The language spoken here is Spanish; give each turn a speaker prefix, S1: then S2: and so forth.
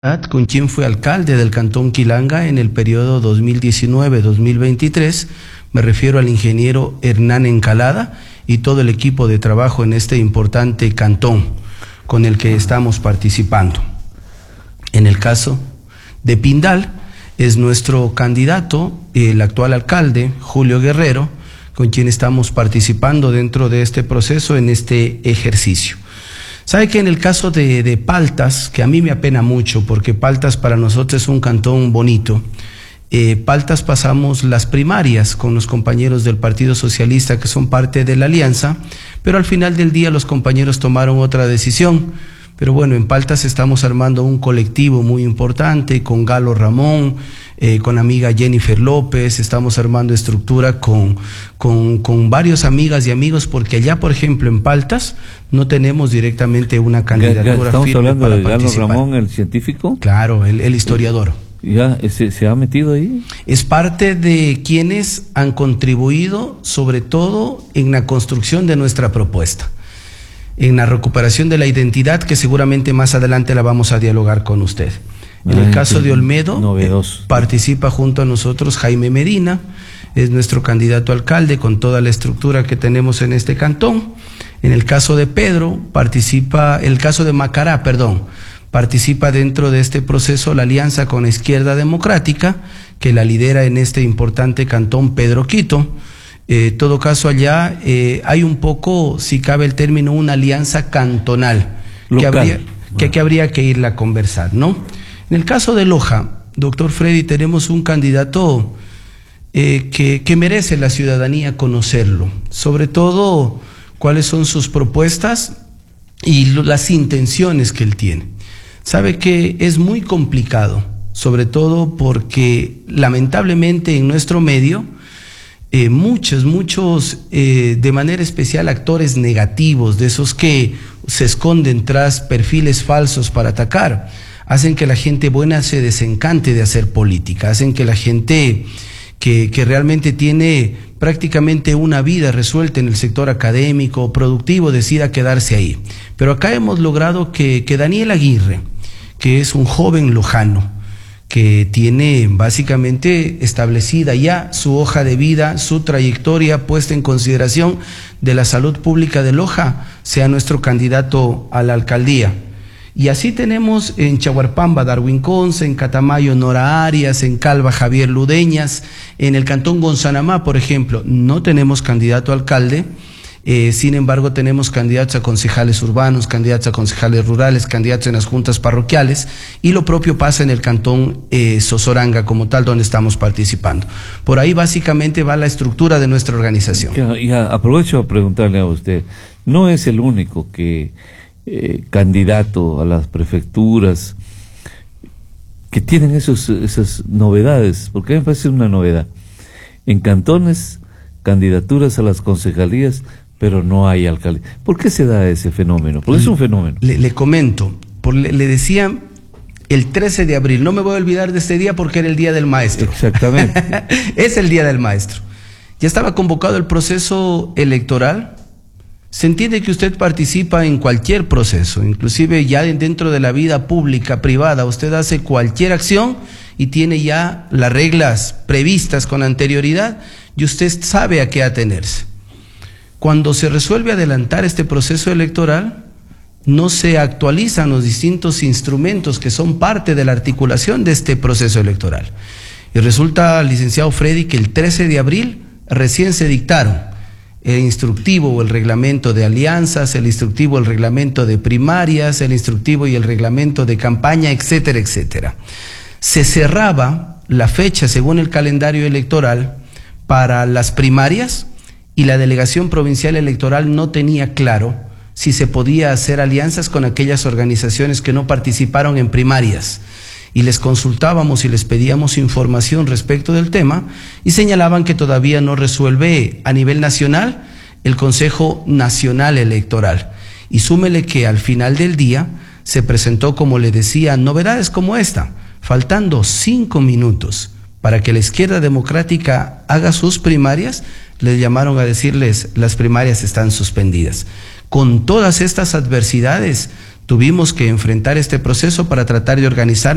S1: con quien fue alcalde del Cantón Quilanga en el periodo 2019-2023, me refiero al ingeniero Hernán Encalada y todo el equipo de trabajo en este importante cantón con el que estamos participando. En el caso de Pindal, es nuestro candidato, el actual alcalde, Julio Guerrero, con quien estamos participando dentro de este proceso, en este ejercicio. Sabe que en el caso de Paltas, que a mí me apena mucho, porque Paltas para nosotros es un cantón bonito, Paltas pasamos las primarias con los compañeros del Partido Socialista que son parte de la alianza, pero al final del día los compañeros tomaron otra decisión. Pero bueno, en Paltas estamos armando un colectivo muy importante con Galo Ramón, con amiga Jennifer López, estamos armando estructura con varios amigas y amigos, porque allá, por ejemplo, en Paltas no tenemos directamente una candidatura.
S2: ¿Estamos hablando de Galo Ramón, el científico?
S1: Claro, el historiador.
S2: ¿Ya se ha metido ahí?
S1: Es parte de quienes han contribuido, sobre todo, en la construcción de nuestra propuesta, en la recuperación de la identidad, que seguramente más adelante la vamos a dialogar con usted. En el caso de Olmedo, participa junto a nosotros Jaime Medina, es nuestro candidato a alcalde con toda la estructura que tenemos en este cantón. En el caso de Macará, participa dentro de este proceso la alianza con Izquierda Democrática, que la lidera en este importante cantón Pedro Quito. Todo caso allá hay un poco, si cabe el término, una alianza cantonal que habría que irla a conversar, ¿no? En el caso de Loja, doctor Freddy, tenemos un candidato que merece la ciudadanía conocerlo, sobre todo cuáles son sus propuestas y las intenciones que él tiene. Sabe que es muy complicado, sobre todo porque lamentablemente en nuestro medio muchos, de manera especial actores negativos, de esos que se esconden tras perfiles falsos para atacar, hacen que la gente buena se desencante de hacer política, hacen que la gente que realmente tiene prácticamente una vida resuelta en el sector académico, productivo, decida quedarse ahí. Pero acá hemos logrado que Daniel Aguirre, que es un joven lojano, que tiene básicamente establecida ya su hoja de vida, su trayectoria puesta en consideración de la salud pública de Loja, sea nuestro candidato a la alcaldía. Y así tenemos en Chahuarpamba Darwin Conce, en Catamayo Nora Arias, en Calva Javier Ludeñas, en el cantón Gonzanamá, por ejemplo, no tenemos candidato a alcalde. Sin embargo, tenemos candidatos a concejales urbanos, candidatos a concejales rurales, candidatos en las juntas parroquiales, y lo propio pasa en el cantón Sozoranga como tal, donde estamos participando. Por ahí básicamente va la estructura de nuestra organización.
S2: Ya, aprovecho a preguntarle a usted, no es el único candidato a las prefecturas que tienen esas novedades, porque me parece una novedad. En cantones, candidaturas a las concejalías, pero no hay alcalde. ¿Por qué se da ese fenómeno? Porque es un fenómeno. Le comento, le decía el 13 de abril, no me voy a olvidar de este día porque era el Día del Maestro. Exactamente.
S1: Es el Día del Maestro. Ya estaba convocado el proceso electoral. Se entiende que usted participa en cualquier proceso, inclusive ya dentro de la vida pública, privada, usted hace cualquier acción y tiene ya las reglas previstas con anterioridad y usted sabe a qué atenerse. Cuando se resuelve adelantar este proceso electoral, no se actualizan los distintos instrumentos que son parte de la articulación de este proceso electoral. Y resulta, licenciado Freddy, que el 13 de abril recién se dictaron el instructivo o el reglamento de alianzas, el instructivo, el reglamento de primarias, el instructivo y el reglamento de campaña, etcétera, etcétera. Se cerraba la fecha según el calendario electoral para las primarias y la delegación provincial electoral no tenía claro si se podía hacer alianzas con aquellas organizaciones que no participaron en primarias. Y les consultábamos y les pedíamos información respecto del tema y señalaban que todavía no resuelve a nivel nacional el Consejo Nacional Electoral. Y súmele que al final del día se presentó, como le decía, novedades como esta, faltando 5 minutos para que la Izquierda Democrática haga sus primarias, les llamaron a decirles las primarias están suspendidas. Con todas estas adversidades tuvimos que enfrentar este proceso para tratar de organizar